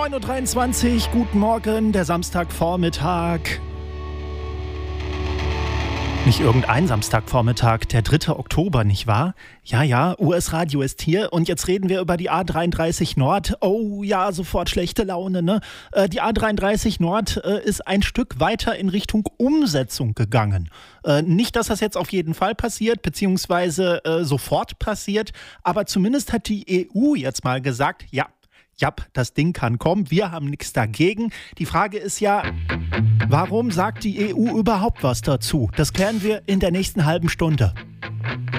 9.23 Uhr, guten Morgen, der Samstagvormittag. Nicht irgendein Samstagvormittag, der 3. Oktober, nicht wahr? Ja, US-Radio ist hier und jetzt reden wir über die A33 Nord. Oh ja, sofort schlechte Laune, ne? Die A33 Nord ist ein Stück weiter in Richtung Umsetzung gegangen. Nicht, dass das jetzt auf jeden Fall passiert, beziehungsweise sofort passiert, aber zumindest hat die EU jetzt mal gesagt, ja, das Ding kann kommen, wir haben nichts dagegen. Die Frage ist ja, warum sagt die EU überhaupt was dazu? Das klären wir in der nächsten halben Stunde.